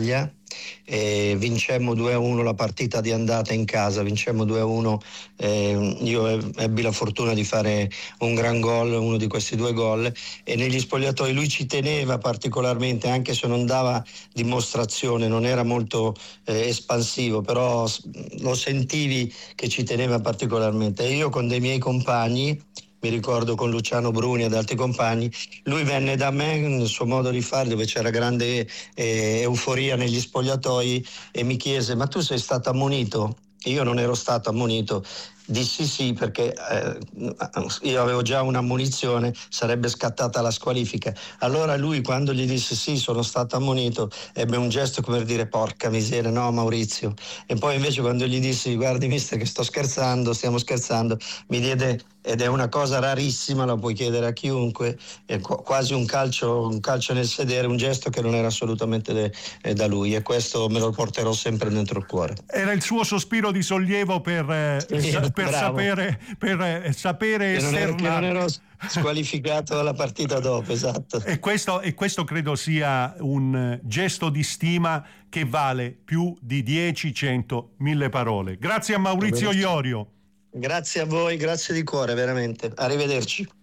Italia e vincemmo 2-1 la partita di andata in casa, vincemmo 2-1. Io ebbi la fortuna di fare un gran gol, uno di questi due gol, e negli spogliatoi lui ci teneva particolarmente, anche se non dava dimostrazione, non era molto espansivo, però lo sentivi che ci teneva particolarmente. E io con dei miei compagni, mi ricordo con Luciano Bruni ed altri compagni, lui venne da me nel suo modo di fare, dove c'era grande euforia negli spogliatoi, e mi chiese: ma tu sei stato ammonito? Io non ero stato ammonito. Dissi sì, perché io avevo già una ammonizione, sarebbe scattata la squalifica. Allora lui, quando gli disse sì, sono stato ammonito, ebbe un gesto come per dire: porca miseria, no Maurizio. E poi invece quando gli dissi: guardi mister, che sto scherzando, stiamo scherzando, mi diede, ed è una cosa rarissima, la puoi chiedere a chiunque, quasi un calcio nel sedere, un gesto che non era assolutamente da lui, e questo me lo porterò sempre dentro il cuore. Era il suo sospiro di sollievo per sapere che non ero squalificato dalla partita dopo, esatto. E questo credo sia un gesto di stima che vale più di 10, 100, 1000 parole. Grazie a Maurizio Iorio. Grazie a voi, grazie di cuore, veramente. Arrivederci.